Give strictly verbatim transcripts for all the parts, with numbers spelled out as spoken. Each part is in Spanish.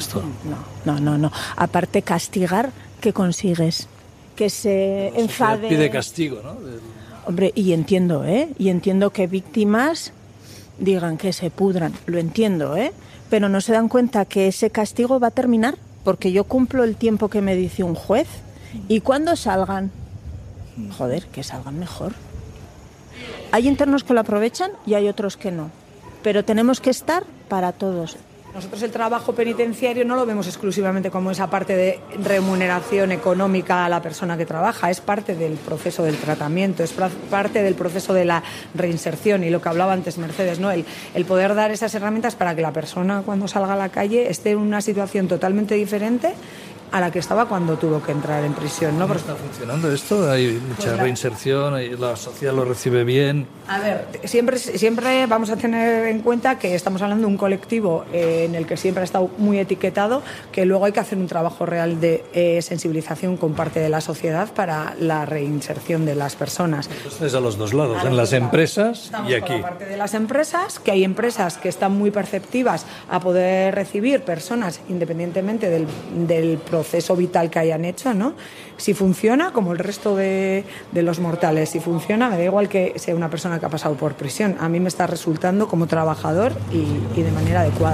justo. No, no, no, no. Aparte, castigar, ¿qué consigues? Que se La enfade. pide castigo, ¿no? Del... Hombre, y entiendo, ¿eh? Y entiendo que víctimas digan que se pudran. Lo entiendo, ¿eh? Pero no se dan cuenta que ese castigo va a terminar porque yo cumplo el tiempo que me dice un juez. Y cuando salgan, joder, que salgan mejor. Hay internos que lo aprovechan y hay otros que no. Pero tenemos que estar para todos. Nosotros el trabajo penitenciario no lo vemos exclusivamente como esa parte de remuneración económica a la persona que trabaja, es parte del proceso del tratamiento, es parte del proceso de la reinserción y lo que hablaba antes Mercedes, ¿no? El, el poder dar esas herramientas para que la persona cuando salga a la calle esté en una situación totalmente diferente a la que estaba cuando tuvo que entrar en prisión, ¿no? ¿Cómo está funcionando esto? ¿Hay mucha pues la... reinserción? ¿La sociedad lo recibe bien? A ver, siempre, siempre vamos a tener en cuenta que estamos hablando de un colectivo eh, en el que siempre ha estado muy etiquetado, que luego hay que hacer un trabajo real de eh, sensibilización con parte de la sociedad para la reinserción de las personas. Entonces, a los dos lados, a en las lados. Empresas Estamos y aquí. Por la parte de las empresas, que hay empresas que están muy perceptivas a poder recibir personas independientemente del, del proceso vital que hayan hecho, ¿no? Si funciona, como el resto de, de los mortales, si funciona, me da igual que sea una persona que ha pasado por prisión. A mí me está resultando como trabajador y, y de manera adecuada.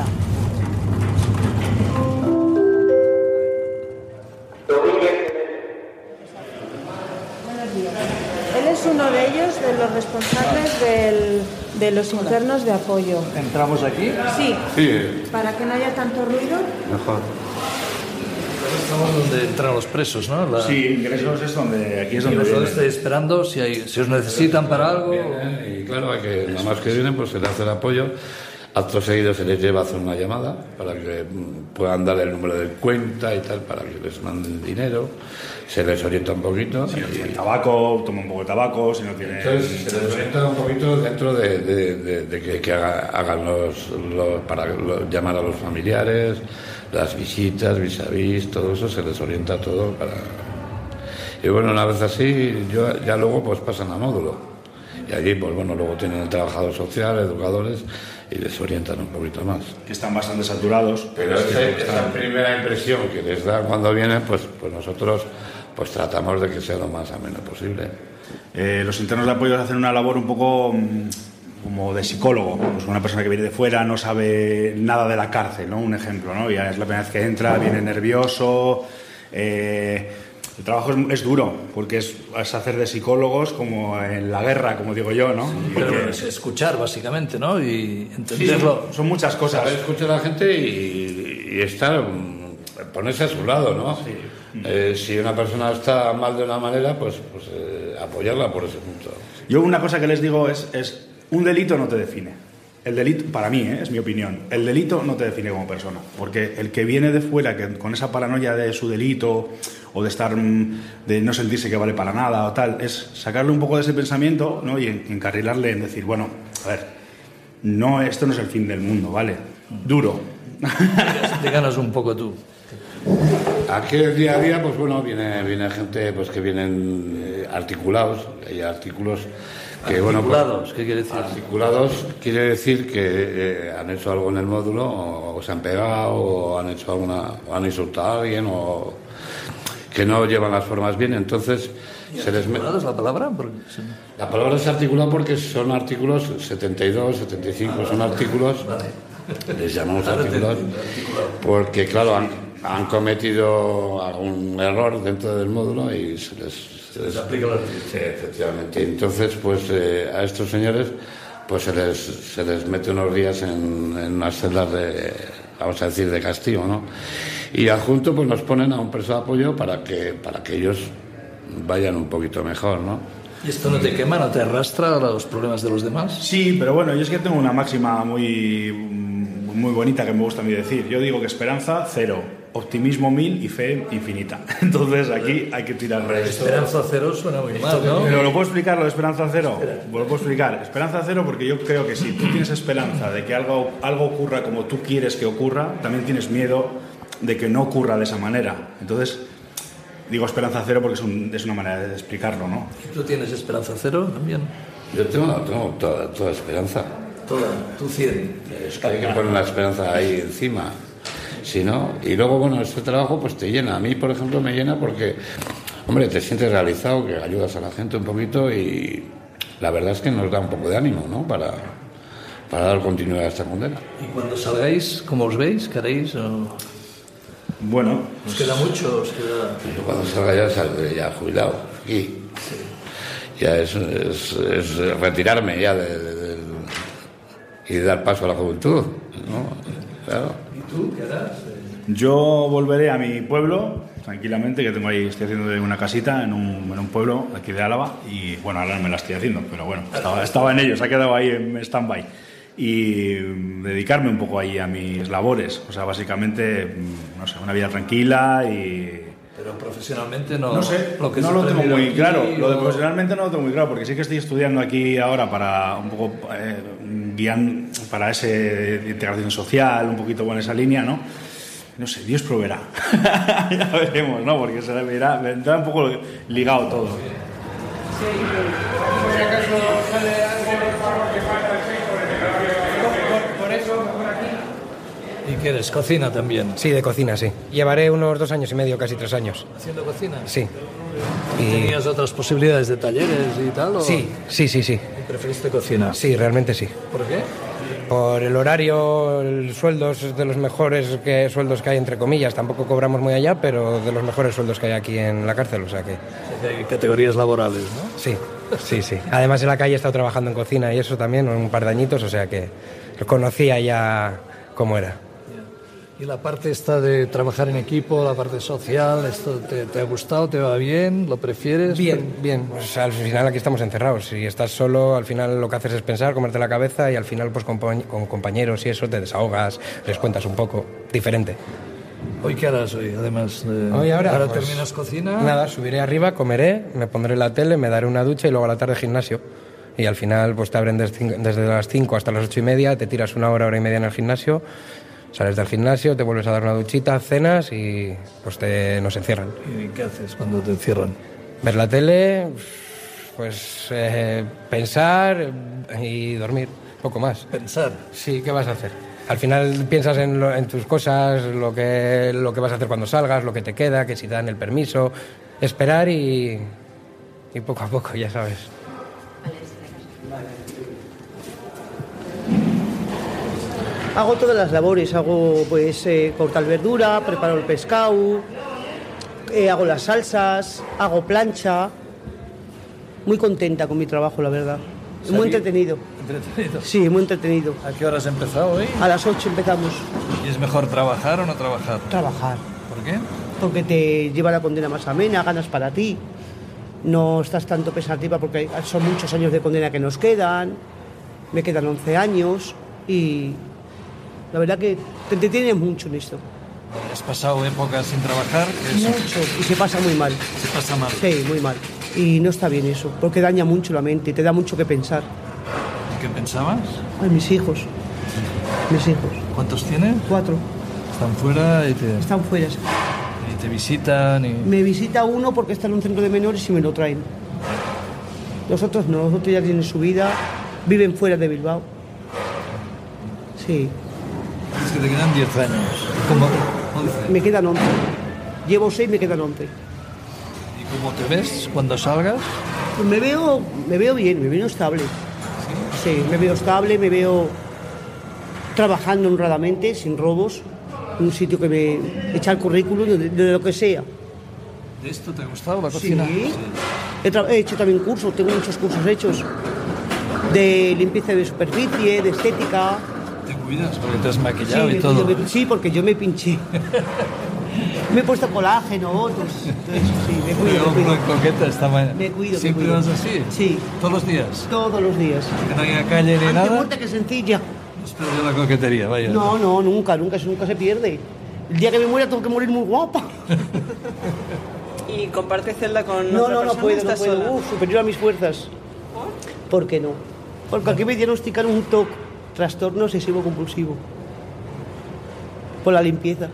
Él es uno de ellos, de los responsables del, de los internos de apoyo. ¿Entramos aquí? Sí. Sí. Para que no haya tanto ruido. Mejor. Estamos donde entran los presos, ¿no? La... Sí, ingresos es donde, aquí es donde y vosotros vienen. estáis esperando si, hay, si os necesitan para algo. Vienen, y claro, hay que, nada más que vienen, pues se les hace el apoyo. Acto seguido se les lleva a hacer una llamada para que puedan dar el número de cuenta y tal, para que les manden dinero. Se les orienta un poquito. Si no tienen tabaco, toma un poco de tabaco. Si no tienen... Entonces se les orienta un poquito dentro de, de, de, de que, que haga, hagan los, los para los, llamar a los familiares, las visitas, vis a vis, todo eso se les orienta todo para... Y bueno, una vez así, yo, ya luego pues pasan a módulo. Y allí, pues bueno, luego tienen el trabajador social, educadores, y les orientan un poquito más. Que están bastante saturados. Pero esa, esa primera impresión que les da cuando vienen, pues, pues nosotros pues tratamos de que sea lo más ameno posible. Eh, los internos de apoyo hacen una labor un poco mmm, como de psicólogo. Pues una persona que viene de fuera no sabe nada de la cárcel, ¿no? Un ejemplo, ¿no? Ya es la primera vez que entra, viene nervioso. Eh, el trabajo es, es duro, porque es, es hacer de psicólogos como en la guerra, como digo yo, ¿no? Sí, pero es escuchar, básicamente, ¿no? Y entenderlo. Sí, son, son muchas cosas. Saber escuchar a la gente y, y estar, ponerse a su lado, ¿no? Sí. Eh, si una persona está mal de una manera, pues, pues eh, apoyarla por ese punto. Yo una cosa que les digo es, es un delito no te define. El delito, para mí, ¿eh? Es mi opinión, el delito no te define como persona, porque el que viene de fuera que, con esa paranoia de su delito o de estar de no sentirse que vale para nada o tal, es sacarle un poco de ese pensamiento, ¿no? Y encarrilarle en decir, bueno, a ver, no, esto no es el fin del mundo, ¿vale? Duro. Díganos un poco tú. Aquí el día a día, pues bueno, viene, viene gente pues que vienen eh, articulados, hay artículos que, bueno, articulados, pues, ¿qué quiere decir? Articulados quiere decir que eh, han hecho algo en el módulo, o, o se han pegado, o han hecho alguna, o han insultado a alguien, o que no llevan las formas bien, entonces se les mete. ¿Articulados la palabra? Porque... La palabra es articulado porque son artículos setenta y dos, setenta y cinco, son artículos, vale. Les llamamos artículos, porque claro, han, han cometido algún error dentro del módulo y se les... Se les aplica la artículo. Sí, efectivamente. Entonces, pues eh, a estos señores pues se les, se les mete unos días en, en unas celdas de, vamos a decir, de castigo, ¿no? Y adjunto pues nos ponen a un preso de apoyo para que, para que ellos vayan un poquito mejor, ¿no? ¿Y esto no te quema, no te arrastra a los problemas de los demás? Sí, pero bueno, yo es que tengo una máxima muy, muy bonita que me gusta a mí decir. Yo digo que esperanza, cero. Optimismo, mil y fe infinita. Entonces aquí hay que tirar de esto. Esperanza cero suena muy mal, ¿no? Pero ¿lo puedo explicar lo de esperanza cero? Lo puedo explicar. Esperanza cero porque yo creo que si tú tienes esperanza de que algo, algo ocurra como tú quieres que ocurra, también tienes miedo de que no ocurra de esa manera. Entonces... Digo esperanza cero porque es, un, es una manera de explicarlo, ¿no? ¿Tú tienes esperanza cero también? Yo tengo, tengo toda, toda esperanza. Toda, tú cien. Es que hay que poner la esperanza ahí encima. Si no, y luego, bueno, este trabajo pues te llena. A mí, por ejemplo, me llena porque, hombre, te sientes realizado, que ayudas a la gente un poquito y la verdad es que nos da un poco de ánimo, ¿no? Para, para dar continuidad a esta condena. ¿Y cuando salgáis, cómo os veis? ¿Queréis? O... Bueno, ¿Os queda mucho? ¿Os queda...? Yo cuando salga ya saldré ya jubilado, aquí. Ya es, es, es retirarme ya de, de, de, y dar paso a la juventud, ¿no? Claro. ¿Y tú qué harás? yo volveré a mi pueblo tranquilamente, que tengo ahí, estoy haciendo de una casita en un, en un pueblo aquí de Álava y bueno, ahora no me la estoy haciendo, pero bueno, estaba, estaba en ello, se ha quedado ahí en stand-by. Y dedicarme un poco ahí a mis labores, o sea, básicamente, no sé, una vida tranquila y... Pero profesionalmente no... No sé, lo que no lo tengo muy aquí, claro, o... lo de profesionalmente no lo tengo muy claro, porque sí que estoy estudiando aquí ahora para un poco eh, guiando para ese integración social, un poquito en esa línea, ¿no? No sé, Dios proveerá. Ya veremos, ¿no? Porque se verá, vendrá un poco ligado todo. ¿Y qué eres? ¿Cocina también? Sí, de cocina, sí. Llevaré unos dos años y medio, casi tres años. ¿Haciendo cocina? Sí. ¿Y tenías otras posibilidades de talleres y tal? ¿O? Sí, sí, sí, sí. ¿Y preferiste cocina? Sí, realmente sí. ¿Por qué? Por el horario, el sueldo es de los mejores que, sueldos que hay, entre comillas. Tampoco cobramos muy allá, pero de los mejores sueldos que hay aquí en la cárcel, o sea que... Hay categorías laborales, ¿no? Sí, sí, sí. Además en la calle he estado trabajando en cocina y eso también, un par de añitos, o sea que conocía ya cómo era. ¿Y la parte esta de trabajar en equipo, la parte social, esto te, te ha gustado, te va bien, lo prefieres? Bien, bien. Pues al final aquí estamos encerrados. Si estás solo, al final lo que haces es pensar, comerte la cabeza y al final pues con, con compañeros y eso te desahogas, les cuentas un poco. Diferente. ¿Hoy qué harás hoy, además? De... Hoy ahora, ¿Ahora pues, terminas cocina? Nada, subiré arriba, comeré, me pondré la tele, me daré una ducha y luego a la tarde gimnasio. Y al final pues te abren desde, desde las cinco hasta las ocho y media, te tiras una hora, hora y media en el gimnasio. Sales del gimnasio, te vuelves a dar una duchita, cenas y pues te, nos encierran. ¿Y qué haces cuando te encierran? Ver la tele, pues eh, pensar y dormir, poco más. ¿Pensar? Sí, ¿qué vas a hacer? Al final piensas en, lo, en tus cosas, lo que, lo que vas a hacer cuando salgas, lo que te queda, que si te dan el permiso, esperar y, y poco a poco, ya sabes. Hago todas las labores, hago pues eh, cortar verdura, preparo el pescado, eh, hago las salsas, hago plancha. Muy contenta con mi trabajo, la verdad. O sea, muy entretenido. ¿Entretenido? Sí, muy entretenido. ¿A qué hora has empezado hoy? A las ocho empezamos. ¿Y es mejor trabajar o no trabajar? Trabajar. ¿Por qué? Porque te lleva la condena más amena, ganas para ti. No estás tanto pensativa porque son muchos años de condena que nos quedan. Me quedan once años y... La verdad que te entretienes mucho en esto. ¿Has pasado épocas sin trabajar? Que eso Mucho. Y se pasa muy mal. se pasa mal. Sí, muy mal. Y no está bien eso, porque daña mucho la mente, te da mucho que pensar. ¿Y qué pensabas? Ay, mis hijos. Mis hijos. ¿Cuántos tienes? Cuatro. Están fuera y te, Están fuera. y te visitan y... Me visita uno porque está en un centro de menores y me lo traen. Los otros no, los otros ya tienen su vida, viven fuera de Bilbao. Sí. Es que te quedan diez años. ¿Cómo? once. Me quedan once. Llevo seis, me quedan once. ¿Y cómo te ves cuando salgas? Pues me veo, me veo bien, me veo estable. Sí, me veo estable, me veo trabajando honradamente, sin robos, en un sitio que me echa el currículum de, de lo que sea. ¿De esto te ha gustado la cocina? Sí. He, tra- he hecho también cursos, tengo muchos cursos hechos de limpieza de superficie, de estética. ¿Te cuidas? Porque te has maquillado Sí, y me todo. cuido, me- sí, porque yo me pinché. Me he puesto colágeno, otros. Entonces, sí, me cuido, Veo me una cuido. coqueta esta mañana. Me cuido, me ¿Siempre cuido. vas así? Sí. ¿Todos los días? Todos los días. Que no haya calle ni Ante nada. muerte que sencilla. No has perdido la coquetería, vaya. No, no, nunca, nunca, eso nunca se pierde. El día que me muera tengo que morir muy guapa. ¿Y comparte celda con No, otra no, no persona? puedo, no ¿Estás puedo. sola? Uf, superior a mis fuerzas. ¿Por qué no? Porque aquí me diagnosticaron un T O C, trastorno obsesivo compulsivo. Por la limpieza.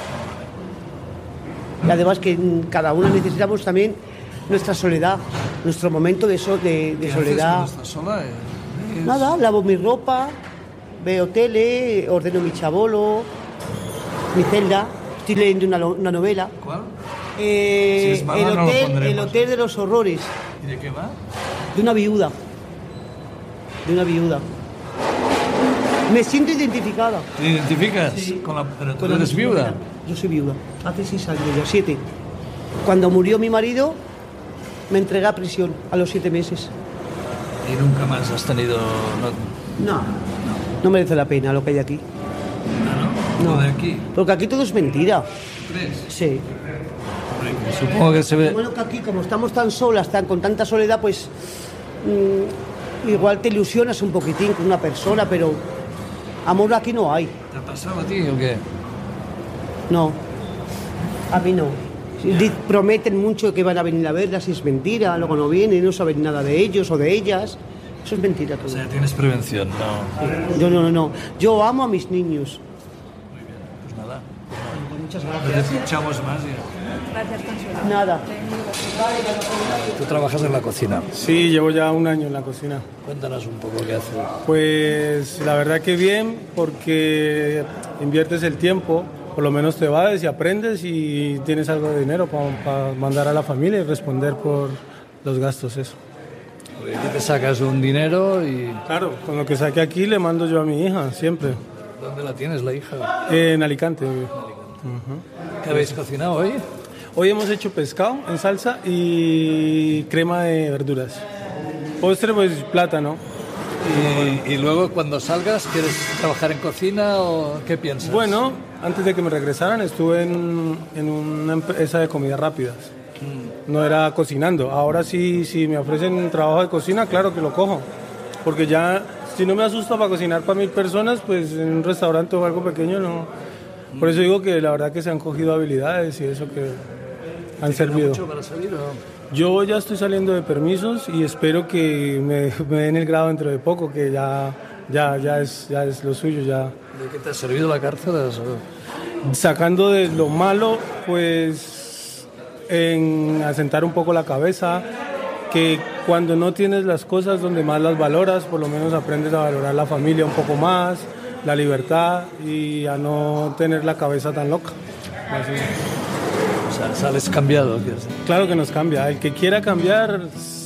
Y además que mm, cada uno necesitamos también nuestra soledad, nuestro momento de, so- de, de ¿Qué haces soledad. cuando estás sola? Eh, es- Nada, lavo mi ropa, veo tele, ordeno mi chabolo. mi celda, estoy leyendo una, una novela. ¿Cuál? Eh, Si es mala, el, no lo hotel, pondremos. el Hotel de los Horrores, ¿Y de qué va? de una viuda. De una viuda. Me siento identificada. ¿Te identificas? Sí. Con la... Pero tú Con la eres viuda. novela. Yo soy viuda. Hace seis años, ya siete. Cuando murió mi marido, me entregué a prisión a los siete meses. Y nunca más has tenido... No, No, no merece la pena lo que hay aquí. no, No. Lo de aquí. Porque aquí todo es mentira. ¿Crees? Sí. Supongo que se ve... Bueno, que aquí, como estamos tan solas, tan, con tanta soledad, pues mmm, igual te ilusionas un poquitín con una persona, pero amor aquí no hay. ¿Te ha pasado a ti o qué? No, a mí no. Di- Prometen mucho que van a venir a verlas y es mentira, luego no vienen, no saben nada de ellos o de ellas. Eso es mentira todo. O sea, tienes prevención, no. Yo no, no, no. Yo amo a mis niños. Pues nada. Muchas No gracias. te pinchamos más ya. Nada. Tú trabajas en la cocina. Sí, llevo ya un año en la cocina. Cuéntanos un poco qué haces. Pues la verdad que bien, porque inviertes el tiempo, por lo menos te vas y aprendes y tienes algo de dinero para mandar a la familia y responder por los gastos, eso. Porque aquí te sacas un dinero y... Claro, con lo que saque aquí le mando yo a mi hija, siempre. ¿Dónde la tienes, la hija? En Alicante. ¿Qué habéis cocinado hoy? Hoy hemos hecho pescado en salsa y crema de verduras. Postre, pues plátano. Y, y luego cuando salgas, ¿quieres trabajar en cocina o qué piensas? Bueno, antes de que me regresaran estuve en, en una empresa de comidas rápidas. No era cocinando. Ahora sí, si me ofrecen trabajo de cocina, claro que lo cojo. Porque ya, si no me asusta para cocinar para mil personas, pues en un restaurante o algo pequeño no. Por eso digo que la verdad que se han cogido habilidades y eso que han servido. ¿Mucho para salir o...? Yo ya estoy saliendo de permisos y espero que me, me den el grado dentro de poco, que ya, ya, ya, es, ya es lo suyo. Ya. ¿De qué te ha servido la cárcel? Eso? Sacando de lo malo, pues en asentar un poco la cabeza, que cuando no tienes las cosas donde más las valoras, por lo menos aprendes a valorar la familia un poco más, la libertad y a no tener la cabeza tan loca. Así. O sea, sales cambiado. ¿Quieres? Claro que nos cambia. El que quiera cambiar